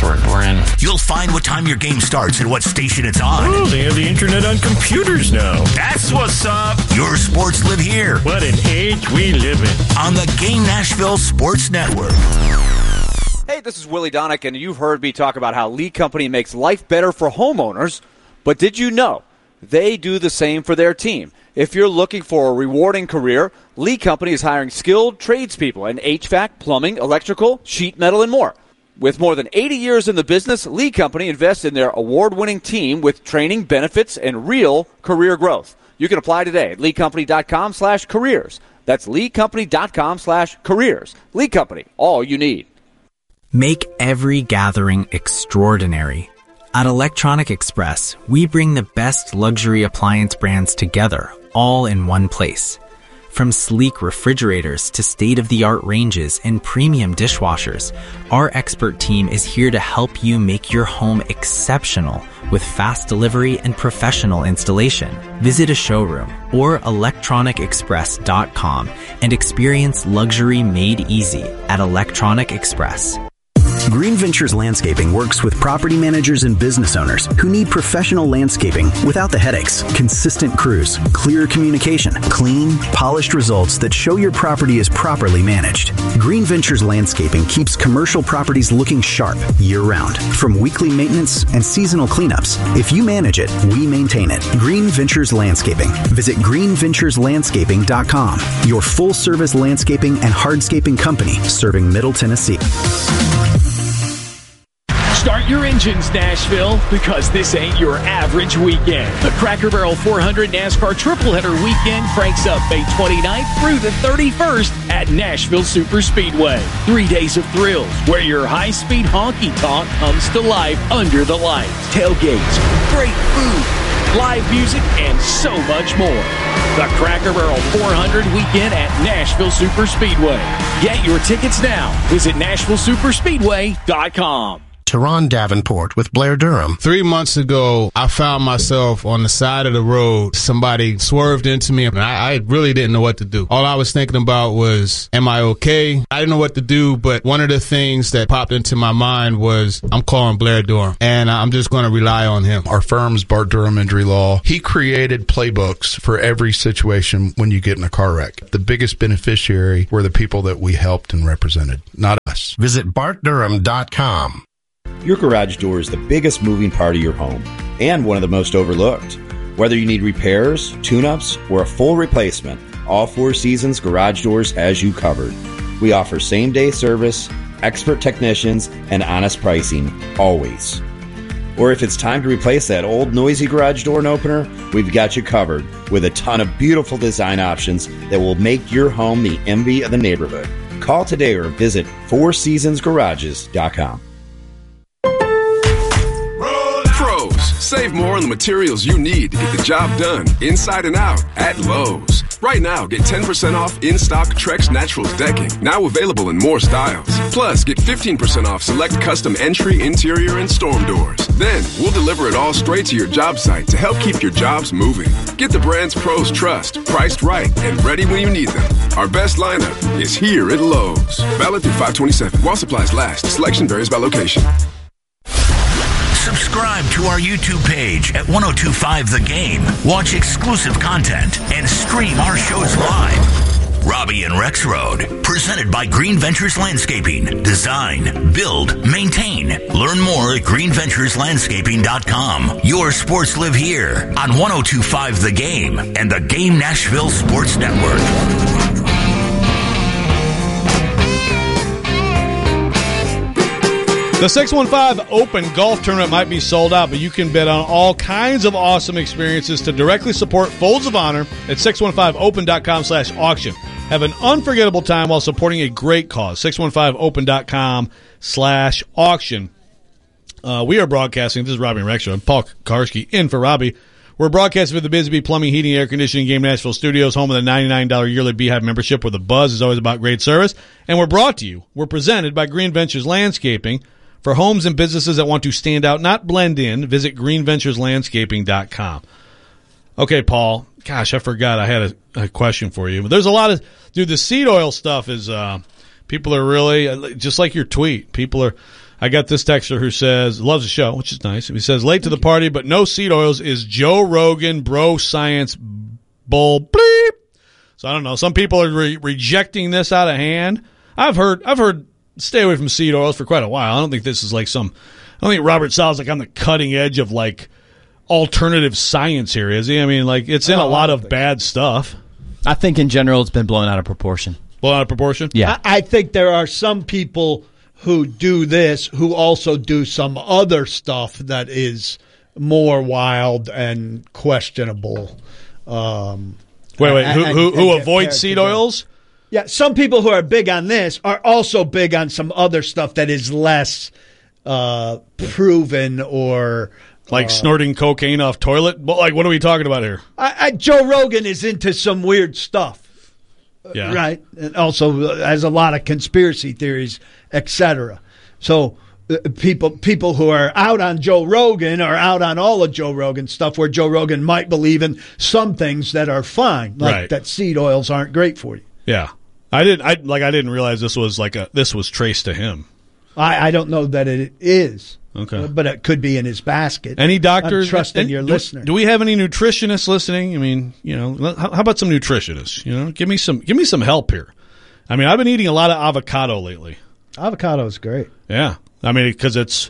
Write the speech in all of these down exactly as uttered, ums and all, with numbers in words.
we're, we're in. You'll find what time your game starts and what station it's on. Oh, they have the internet on computers now. That's what's up. Your sports live here. What an age we live in. On the Game Nashville Sports Network. Hey, this is Willie Donick, and you've heard me talk about how Lee Company makes life better for homeowners. But did you know they do the same for their team? If you're looking for a rewarding career, Lee Company is hiring skilled tradespeople in H V A C, plumbing, electrical, sheet metal, and more. With more than eighty years in the business, Lee Company invests in their award-winning team with training, benefits, and real career growth. You can apply today at leecompany.com slash careers. That's leecompany.com slash careers. Lee Company, all you need. Make every gathering extraordinary. At Electronic Express, we bring the best luxury appliance brands together, all in one place. From sleek refrigerators to state-of-the-art ranges and premium dishwashers, our expert team is here to help you make your home exceptional with fast delivery and professional installation. Visit a showroom or electronic express dot com and experience luxury made easy at Electronic Express. Green Ventures Landscaping works with property managers and business owners who need professional landscaping without the headaches, consistent crews, clear communication, clean, polished results that show your property is properly managed. Green Ventures Landscaping keeps commercial properties looking sharp year-round. From weekly maintenance and seasonal cleanups, if you manage it, we maintain it. Green Ventures Landscaping. Visit green ventures landscaping dot com, your full-service landscaping and hardscaping company serving Middle Tennessee. Start your engines, Nashville, because this ain't your average weekend. The Cracker Barrel four hundred NASCAR Triple Header Weekend cranks up May twenty-ninth through the thirty-first at Nashville Super Speedway. Three days of thrills where your high-speed honky-tonk comes to life under the lights. Tailgates, great food, live music, and so much more. The Cracker Barrel four hundred Weekend at Nashville Super Speedway. Get your tickets now. Visit nashville super speedway dot com. Teron Davenport with Blair Durham. Three months ago, I found myself on the side of the road. Somebody swerved into me, and I, I really didn't know what to do. All I was thinking about was, am I okay? I didn't know what to do, but one of the things that popped into my mind was, I'm calling Blair Durham, and I'm just going to rely on him. Our firm's Bart Durham Injury Law. He created playbooks for every situation when you get in a car wreck. The biggest beneficiary were the people that we helped and represented, not us. Visit bart durham dot com. Your garage door is the biggest moving part of your home and one of the most overlooked. Whether you need repairs, tune-ups, or a full replacement, all Four Seasons Garage Doors has you covered. We offer same-day service, expert technicians, and honest pricing, always. Or if it's time to replace that old noisy garage door and opener, we've got you covered with a ton of beautiful design options that will make your home the envy of the neighborhood. Call today or visit four seasons garages dot com. Save more on the materials you need to get the job done inside and out at Lowe's. Right now, get ten percent off in-stock Trex Naturals decking, now available in more styles. Plus, get fifteen percent off select custom entry, interior, and storm doors. Then, we'll deliver it all straight to your job site to help keep your jobs moving. Get the brands pros trust, priced right, and ready when you need them. Our best lineup is here at Lowe's. Valid through five twenty-seven. While supplies last, selection varies by location. Subscribe to our YouTube page at ten twenty-five The Game. Watch exclusive content and stream our shows live. Robbie and Rex Road, presented by Green Ventures Landscaping. Design, build, maintain. Learn more at green ventures landscaping dot com. Your sports live here on ten twenty-five The Game and the Game Nashville Sports Network. The six one five Open Golf Tournament might be sold out, but you can bet on all kinds of awesome experiences to directly support Folds of Honor at six one five open dot com slash auction. Have an unforgettable time while supporting a great cause. six one five open dot com slash auction. Uh, we are broadcasting. This is Robbie and Rex. I'm Paul Karski in for Robbie. We're broadcasting for the Bisbee Plumbing, Heating, Air Conditioning Game Nashville Studios, home of the ninety-nine dollars yearly Beehive membership, where the buzz is always about great service. And we're brought to you, we're presented by Green Ventures Landscaping. For homes and businesses that want to stand out, not blend in, visit green ventures landscaping dot com. Okay, Paul. Gosh, I forgot I had a, a question for you. But there's a lot of – dude, the seed oil stuff is uh, People are really, just like your tweet, people are, I got this texter who says, loves the show, which is nice. He says, late to the party, but no seed oils is Joe Rogan, bro science, bull, bleep. So I don't know. Some people are re- rejecting this out of hand. I've heard, I've heard, stay away from seed oils for quite a while. I don't think this is like some, I don't think Robert Sala's like on the cutting edge of like alternative science here, is he? I mean, like it's in oh, a lot of bad stuff. I think in general it's been blown out of proportion. Blown out of proportion? Yeah. I, I think there are some people who do this who also do some other stuff that is more wild and questionable. Um, wait, wait, and, who, who, and, who and avoid seed oils? Yeah, some people who are big on this are also big on some other stuff that is less uh, proven or... Like uh, snorting cocaine off toilet? Like, what are we talking about here? I, I, Joe Rogan is into some weird stuff. Yeah. Right? And also has a lot of conspiracy theories, et cetera. So uh, people people who are out on Joe Rogan are out on all of Joe Rogan stuff where Joe Rogan might believe in some things that are fine, like right. that seed oils aren't great for you. Yeah. I didn't I like I didn't realize this was like a this was traced to him. I, I don't know that it is. Okay. But it could be in his basket. Any doctors? I'm trusting and, your do, listener. Do we have any nutritionists listening? I mean, you know, how, how about some nutritionists? You know, give me some give me some help here. I mean, I've been eating a lot of avocado lately. Avocado is great. Yeah. I mean, because it's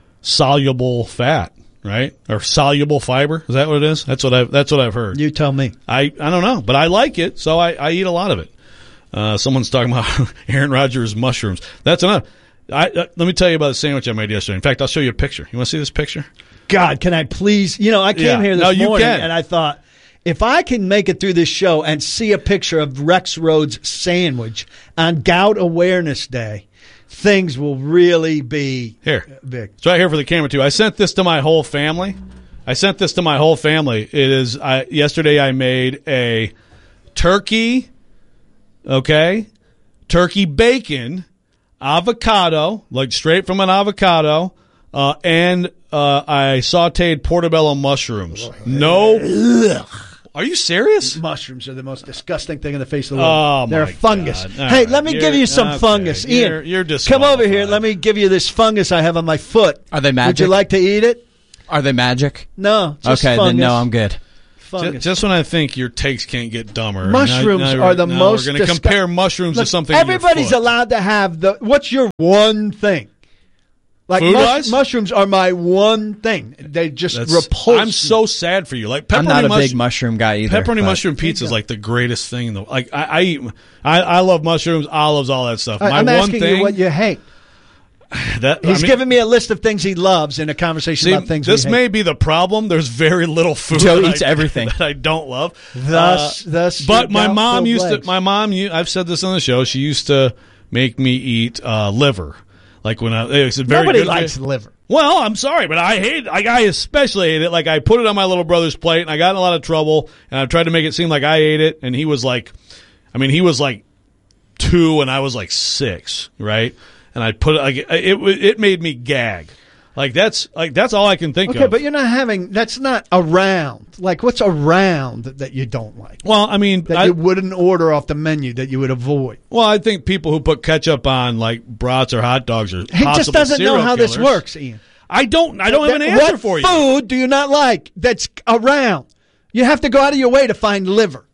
soluble fat, right? Or soluble fiber. Is that what it is? That's what I've that's what I've heard. You tell me. I, I don't know, but I like it, so I, I eat a lot of it. Uh, someone's talking about Aaron Rodgers mushrooms. That's enough. I, uh, let me tell you about the sandwich I made yesterday. In fact, I'll show you a picture. You want to see this picture? God, can I please? You know, I came Yeah. here this No, you morning can. and I thought, if I can make it through this show and see a picture of Rex Rhodes' sandwich on Gout Awareness Day, things will really be Here. big. It's right here for the camera, too. I sent this to my whole family. I sent this to my whole family. It is, I, yesterday I made a turkey, okay, turkey bacon, avocado, like straight from an avocado, uh, and uh, I sauteed portobello mushrooms. No. Are you serious? Mushrooms are the most disgusting thing in the face of the world. Oh, They're my a fungus. God. All Hey, right. let me You're- give you some okay. fungus. You're- Ian, you're come over here. disqualified. Let me give you this fungus I have on my foot. Are they Would magic? you like to eat it? Are they magic? No. Just okay, fungus. then no, I'm good. Fungus. Just, just when I think your takes can't get dumber. Mushrooms now, now are the now most. We're going to disgu- compare mushrooms Look, to something. in your Everybody's foot. allowed to have the. What's your one thing? Like Food-wise? mushrooms are my one thing. They just That's- repulse. I'm so sad for you. Like pepperoni I'm not a mush- big mushroom guy either. Pepperoni but- mushroom pizza is like the greatest thing in the. Like I, I eat. I, I love mushrooms, olives, all that stuff. I- My I'm one asking thing. you what you hate. that, He's I mean, giving me a list of things he loves in a conversation See, about things. this we may hate. be the problem. There's very little food. Joe that eats I, everything. that I don't love. Thus- Uh, thus but your my mom gout-filled used legs. to. My mom, u- I've said this on the show. She used to make me eat uh, liver. Like when I, it was very Nobody good. likes liver. Well, I'm sorry, but I hate. Like I especially hate it. Like I put it on my little brother's plate, and I got in a lot of trouble. And I tried to make it seem like I ate it, and he was like, I mean, he was like two, and I was like six, right? And I put it like it. It, it made me gag. Like that's like that's all I can think Okay, of. but you're not having. That's not around. Like what's around that you don't like? Well, I mean, that I, you wouldn't order off the menu that you would avoid. well, I think people who put ketchup on like brats or hot dogs are He just doesn't know how this works, Ian. I don't. I don't have an answer what for you. food do you not like that's around? You have to go out of your way to find liver.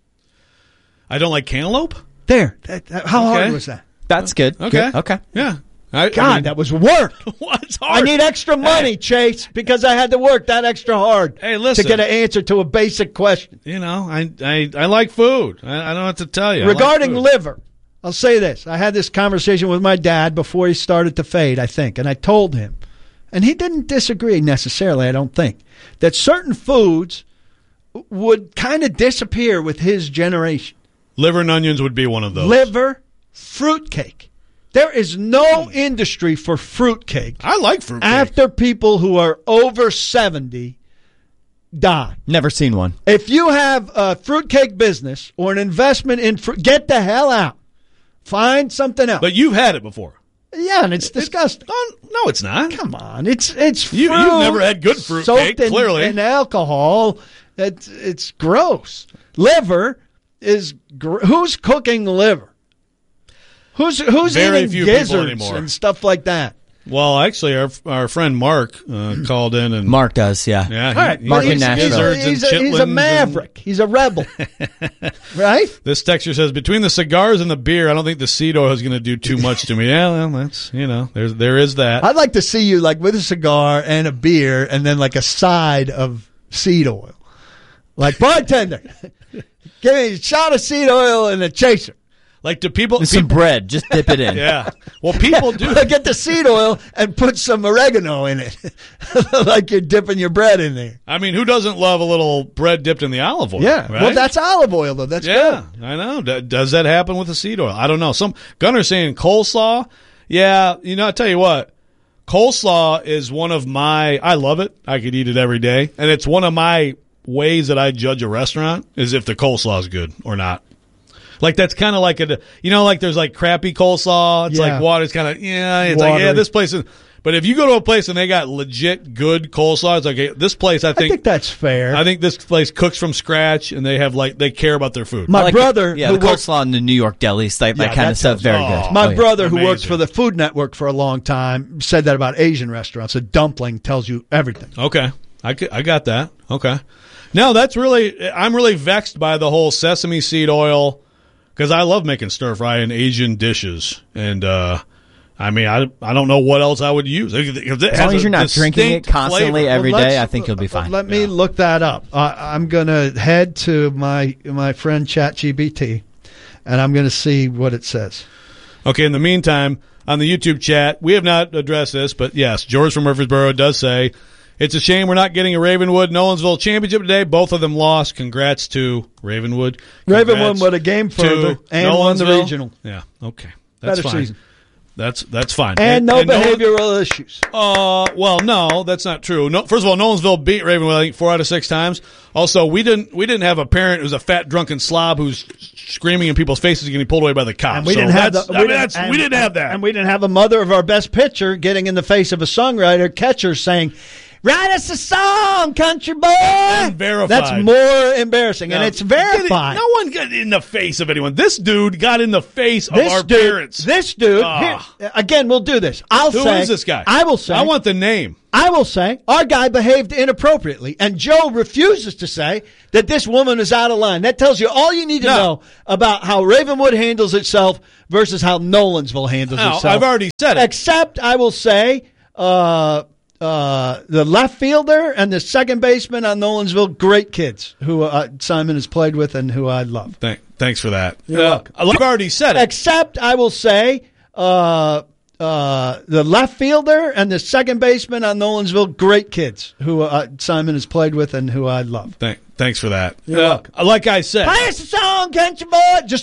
I don't like cantaloupe. There. That, that- how Okay. hard was that? That's good. Okay. Good. Okay. Yeah. I, God, I mean, that was work. what's I hard? need extra money, Hey. Chase, because I had to work that extra hard Hey, listen. to get an answer to a basic question. You know, I I, I like food. I, I don't know what to tell you. I like Regarding food. liver, I'll say this. I had this conversation with my dad before he started to fade, I think, and I told him, and he didn't disagree necessarily, I don't think, that certain foods would kind of disappear with his generation. Liver and onions would be one of those. Liver, fruitcake. There is no industry for fruitcake I like fruit. after people who are over seventy die. Never seen one. If you have a fruitcake business or an investment in fruit, get the hell out. Find something else. But you've had it before. Yeah, and it's disgusting. Oh, no, it's not. Come on, it's it's fruit You- you've never had good fruit soaked cake, in, clearly. in alcohol. It's it's gross. Liver is gr- who's cooking liver? Who's who's Very eating few people gizzards anymore. and stuff like that? Well, actually, our our friend Mark uh, called in and Mark does, yeah. Yeah, All right, he, but he he's, eats he's, a, gizzards he's, and a, he's a chitlins maverick. He's a rebel, right? and- This texter says between the cigars and the beer, I don't think the seed oil is going to do too much to me. Yeah, well, that's you know, there's there is that. I'd like to see you like with a cigar and a beer, and then like a side of seed oil. Like bartender, give me a shot of seed oil and a chaser. Like, do people And some people- bread. Just dip it in. Yeah. Well, people do. Get the seed oil and put some oregano in it, like you're dipping your bread in there. I mean, who doesn't love a little bread dipped in the olive oil? Yeah, right? well, that's olive oil though. That's yeah, good. I know. D- does that happen with the seed oil? I don't know. Some Gunner's saying coleslaw. Yeah, you know, I tell you what, coleslaw is one of my. I love it. I could eat it every day, and it's one of my ways that I judge a restaurant is if the coleslaw is good or not. Like that's kind of like a, you know, like there's like crappy coleslaw. It's Yeah. like water. It's kind of yeah. It's like yeah, Watery. this place is. But if you go to a place and they got legit good coleslaw, it's like hey, this place. I I think think that's fair. I think this place cooks from scratch and they have like they care about their food. My I like brother, it. Yeah, who the works, coleslaw in the New York delis, that, Yeah, that kind that of stuff, sounds- very oh. good. my Oh, yeah. brother who worked Amazing. for the Food Network for a long time said that about Asian restaurants. A dumpling tells you everything. Okay, I, c- I got that. Okay, now that's really I'm really vexed by the whole sesame seed oil because I love making stir fry in Asian dishes, and uh, I mean I I don't know what else I would use. As As long as you're not drinking it constantly every Well, day, let's- I think you'll be fine. Let me look that up. Uh, I'm going to head to my my friend ChatGPT, and I'm going to see what it says. Okay, in the meantime, on the YouTube chat, we have not addressed this, but yes, George from Murfreesboro does say, it's a shame we're not getting a Ravenwood Nolensville championship today. Both of them lost. Congrats to Ravenwood. Congrats Ravenwood won a game further to and won the Nolensville. regional. Yeah, okay. That's Better fine. season. That's that's fine. And, no Nolan- behavioral issues. Uh, well, no, that's not true. No, first of all, Nolensville beat Ravenwood I think four out of six times. Also, we didn't we didn't have a parent who's a fat drunken slob who's screaming in people's faces getting pulled away by the cops. And we So didn't have the, that's- we, I mean, didn't, that's- and, we didn't have that. and we didn't have the mother of our best pitcher getting in the face of a songwriter catcher saying, "Write us a song, country boy." Verified. That's more embarrassing, and No, it's verified. No one got in the face of anyone. This dude got in the face of This our dude, parents. this dude. Ah. Here, again, we'll do this. I'll Who say. is this guy? I will say. I want the name. I will say our guy behaved inappropriately, and Joe refuses to say that this woman is out of line. That tells you all you need to No. know about how Ravenwood handles itself versus how Nolensville handles No, itself. I've already said it. Except I will say uh, uh, the left fielder and the second baseman on Nolensville, great kids who uh, Simon has played with and who I love. Thank, thanks for that. You're Uh, welcome. I've already said it. Except I will say uh, uh, the left fielder and the second baseman on Nolensville, great kids who uh, Simon has played with and who I love. Thank, thanks for that. You're welcome. Uh, like I said. Play us a song, country boy. Just